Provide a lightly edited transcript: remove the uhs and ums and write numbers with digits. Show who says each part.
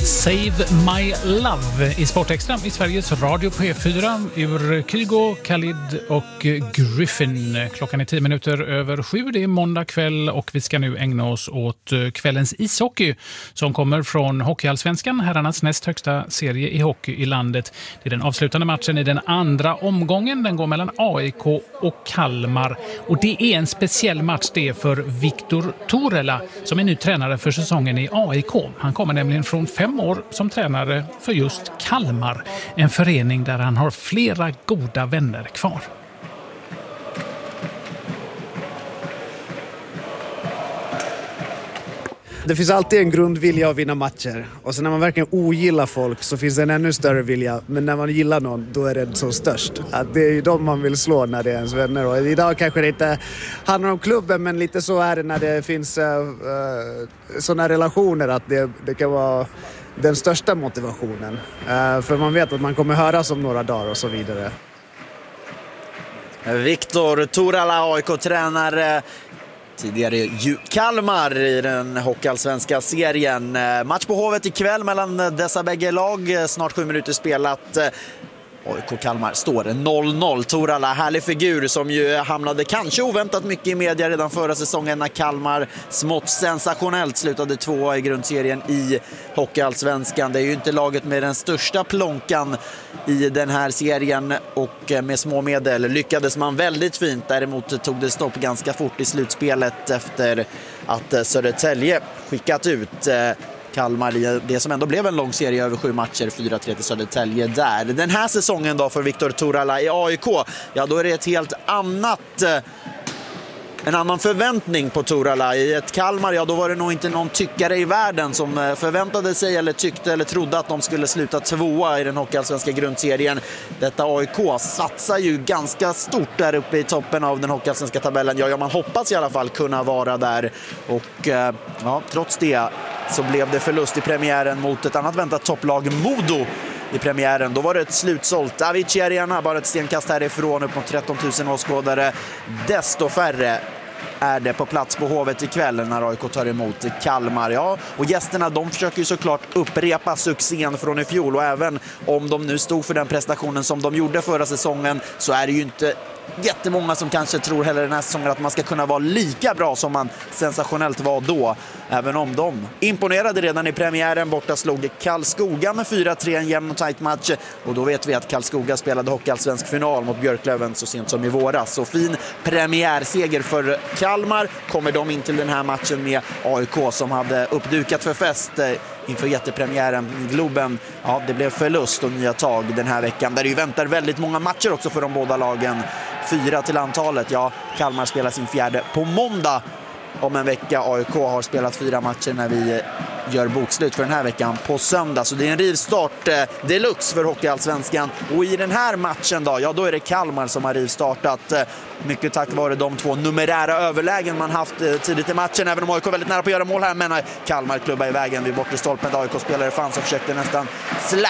Speaker 1: Save My Love i Sportextra i Sveriges Radio på E4 ur Kygo, Khalid och Griffin. Klockan är 10 minuter över 7. Det är måndag kväll och vi ska nu ägna oss åt kvällens ishockey som kommer från Hockeyallsvenskan, herrarnas näst högsta serie i hockey i landet. Det är den avslutande matchen i den andra omgången. Den går mellan AIK och Kalmar. Och det är en speciell match det för Viktor Torela som är ny tränare för säsongen i AIK. Han kommer nämligen från 5 år som tränare för just Kalmar. En förening där han har flera goda vänner kvar.
Speaker 2: Det finns alltid en grundvilja att vinna matcher. Och sen när man verkligen ogillar folk så finns det en ännu större vilja. Men när man gillar någon, då är det som störst. Att det är ju de man vill slå när det är ens vänner. Och idag kanske det inte handlar om klubben, men lite så är det när det finns sådana relationer att det kan vara den största motivationen. För man vet att man kommer höras om några dagar och så vidare.
Speaker 3: Viktor Torela, AIK-tränare. Tidigare Kalmar i den hockeyallsvenska serien. Match på Hovet ikväll mellan dessa bägge lag. Snart 7 minuter spelat. AIK Kalmar står 0-0. Torela, härlig figur som ju hamnade kanske oväntat mycket i media redan förra säsongen när Kalmar smått sensationellt slutade 2 i grundserien i Hockeyallsvenskan. Det är ju inte laget med den största plånkan i den här serien och med små medel lyckades man väldigt fint. Däremot tog det stopp ganska fort i slutspelet efter att Södertälje skickat ut Kalmar i det som ändå blev en lång serie över 7 matcher, 4-3 till Södertälje där. Den här säsongen då för Viktor Torela i AIK, ja då är det ett helt en annan förväntning på Torela. I ett Kalmar, ja då var det nog inte någon tyckare i världen som förväntade sig eller tyckte eller trodde att de skulle sluta 2 i den hockeyallsvenska grundserien. Detta AIK satsar ju ganska stort där uppe i toppen av den hockeyallsvenska tabellen. Ja, man hoppas i alla fall kunna vara där och ja, trots det så blev det förlust i premiären mot ett annat väntat topplag, Modo, i premiären. Då var det ett slutsålt Avicii Arena, bara ett stenkast härifrån, upp mot 13 000 åskådare. Desto färre är det på plats på Hovet ikväll när AIK tar emot Kalmar. Ja, och gästerna de försöker ju såklart upprepa succén från i fjol, och även om de nu stod för den prestationen som de gjorde förra säsongen så är det ju inte jättemånga som kanske tror heller den här säsongen att man ska kunna vara lika bra som man sensationellt var då. Även om de imponerade redan i premiären, borta slog Karlskoga med 4-3, en jämn och tajt match. Och då vet vi att Karlskoga spelade hockeyallsvensk final mot Björklöven så sent som i våras. Så fin premiärseger för Kalmar. Kommer de in till den här matchen med AIK som hade uppdukat för fest inför jättepremiären i Globen. Ja, det blev förlust och nya tag den här veckan där det ju väntar väldigt många matcher också för de båda lagen. 4 till antalet. Ja, Kalmar spelar sin 4:e på måndag om en vecka. AIK har spelat 4 matcher när vi gör bokslut för den här veckan på söndag. Så det är en rivstart deluxe för Hockeyallsvenskan. Och i den här matchen då, ja då är det Kalmar som har rivstartat. Mycket tack vare de 2 numerära överlägen man haft tidigt i matchen. Även om AIK är väldigt nära på att göra mål här, men Kalmar klubbar i vägen vid bortre stolpen. AIK-spelare fanns och försökte nästan